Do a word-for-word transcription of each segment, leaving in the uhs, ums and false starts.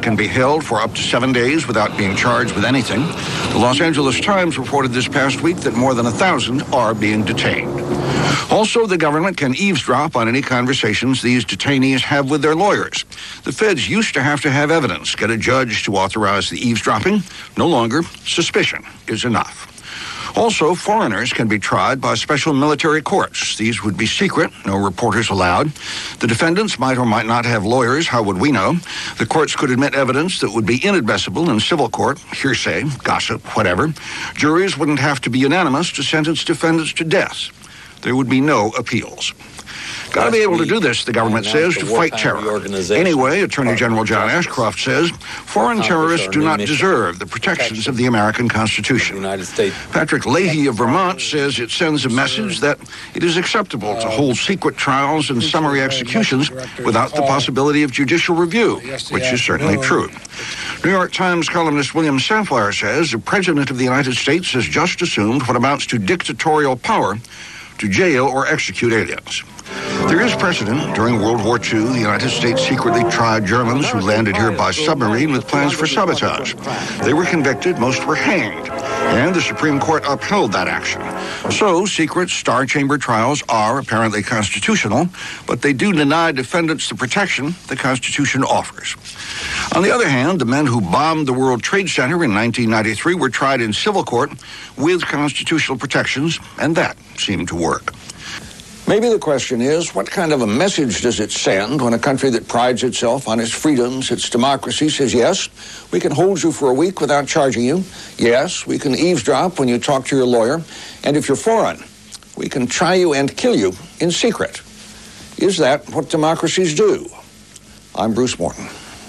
can be held for up to seven days without being charged with anything. The Los Angeles Times reported this past week that more than a thousand are being detained. Also, the government can eavesdrop on any conversations these detainees have with their lawyers. The feds used to have to have evidence, get a judge to authorize the eavesdropping. No longer, suspicion is enough. Also, foreigners can be tried by special military courts. These would be secret, no reporters allowed. The defendants might or might not have lawyers. How would we know? The courts could admit evidence that would be inadmissible in civil court, hearsay, gossip, whatever. Juries wouldn't have to be unanimous to sentence defendants to death. There would be no appeals. Got to be able to do this, the government says, to fight terror. Anyway, Attorney General John Ashcroft says foreign terrorists do not deserve the protections of the American Constitution. Patrick Leahy of Vermont says it sends a message that it is acceptable to hold secret trials and summary executions without the possibility of judicial review, which is certainly true. New York Times columnist William Safire says the President of the United States has just assumed what amounts to dictatorial power to jail or execute aliens. There is precedent. During World War Two, the United States secretly tried Germans who landed here by submarine with plans for sabotage. They were convicted, most were hanged, and the Supreme Court upheld that action. So, secret Star Chamber trials are apparently constitutional, but they do deny defendants the protection the Constitution offers. On the other hand, the men who bombed the World Trade Center in nineteen ninety-three were tried in civil court with constitutional protections, and that seemed to work. Maybe the question is, what kind of a message does it send when a country that prides itself on its freedoms, its democracy, says, yes, we can hold you for a week without charging you. Yes, we can eavesdrop when you talk to your lawyer. And if you're foreign, we can try you and kill you in secret. Is that what democracies do? I'm Bruce Morton.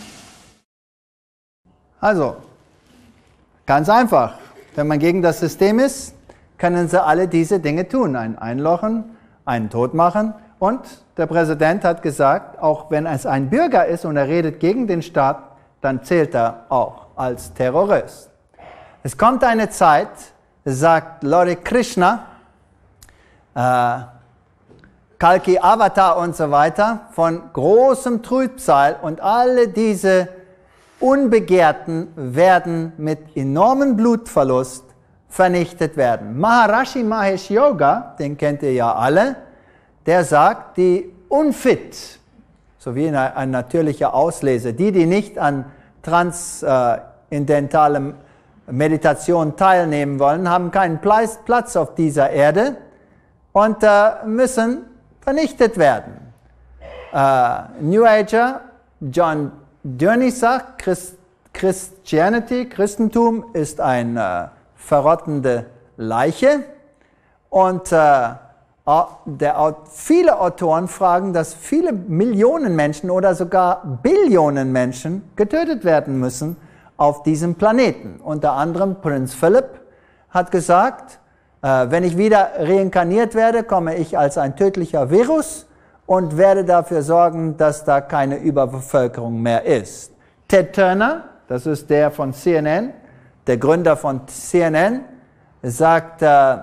Also, ganz einfach. Wenn man gegen das System ist, können sie alle diese Dinge tun. Einen einlochen, einen tot machen. Und der Präsident hat gesagt, auch wenn es ein Bürger ist und er redet gegen den Staat, dann zählt er auch als Terrorist. Es kommt eine Zeit, sagt Lord Krishna, äh, Kalki Avatar und so weiter, von großem Trübsal, und alle diese Unbegehrten werden mit enormem Blutverlust vernichtet werden. Maharishi Mahesh Yoga, den kennt ihr ja alle, der sagt, die unfit, so wie ein natürlicher Auslese, die, die nicht an transzendentalem Meditation teilnehmen wollen, haben keinen Platz auf dieser Erde und äh, müssen vernichtet werden. Äh, New Ager John Durney sagt, Christ, Christianity, Christentum ist eine verrottende Leiche, und äh, der, viele Autoren fragen, dass viele Millionen Menschen oder sogar Billionen Menschen getötet werden müssen auf diesem Planeten. Unter anderem Prinz Philip hat gesagt, äh, wenn ich wieder reinkarniert werde, komme ich als ein tödlicher Virus und werde dafür sorgen, dass da keine Überbevölkerung mehr ist. Ted Turner, das ist der von C N N, der Gründer von C N N, sagt, äh,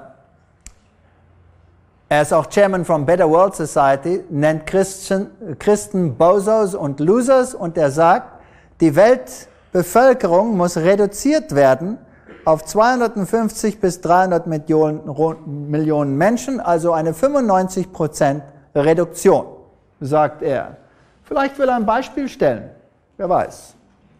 er ist auch Chairman von Better World Society, nennt Christen, Christen Bozos und Losers, und er sagt, die Weltbevölkerung muss reduziert werden auf zweihundertfünfzig bis dreihundert Millionen, Millionen Menschen, also eine fünfundneunzig Prozent Reduktion, sagt er. Vielleicht will er ein Beispiel stellen, wer weiß.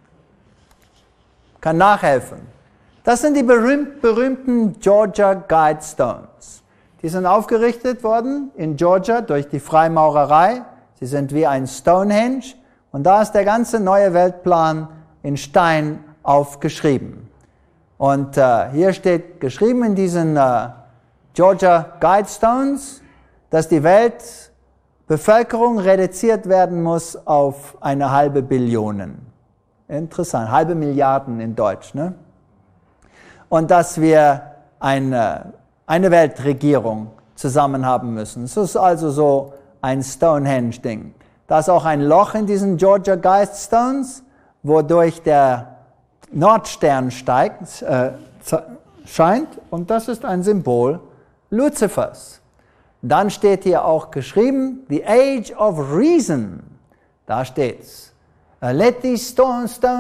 Kann nachhelfen. Das sind die berühmt, berühmten Georgia Guidestones. Die sind aufgerichtet worden in Georgia durch die Freimaurerei. Sie sind wie ein Stonehenge. Und da ist der ganze neue Weltplan in Stein aufgeschrieben. Und äh, hier steht geschrieben in diesen äh, Georgia Guidestones, dass die Weltbevölkerung reduziert werden muss auf eine halbe Billion. Interessant, halbe Milliarden in Deutsch, ne? Und dass wir eine, eine Weltregierung zusammen haben müssen. Es ist also so ein Stonehenge-Ding. Da ist auch ein Loch in diesen Georgia Guidestones, wodurch der Nordstern steigt, äh, scheint, und das ist ein Symbol Luzifers. Dann steht hier auch geschrieben, the age of reason. Da steht's. Uh, let these stones, stones